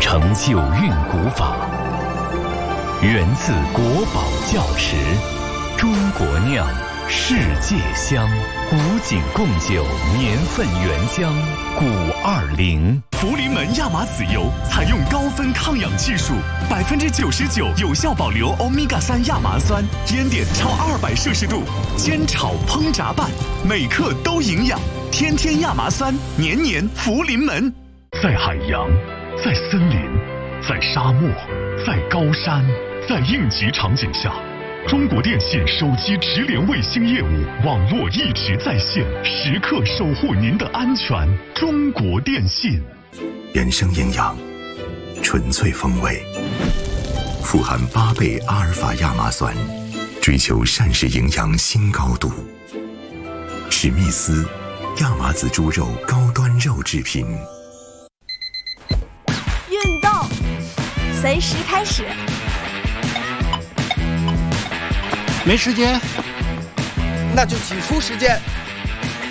承九韵古法，源自国宝窖池，中国酿，世界香，古井贡酒年份原浆520。 福临门亚麻籽油采用高分抗氧技术，99%有效保留欧米伽3亚麻酸，烟点超200摄氏度，煎炒烹炸拌，每克都营养。天天亚麻酸，年年福临门。 在海洋，在森林，在沙漠，在高山，在应急场景下，中国电信手机直连卫星业务网络一直在线，时刻守护您的安全。中国电信。 原生营养，纯粹风味，富含8倍阿尔法亚麻酸，追求膳食营养新高度。史密斯亚麻籽猪肉高端肉制品。 运动，随时开始。 没时间， 那就挤出时间。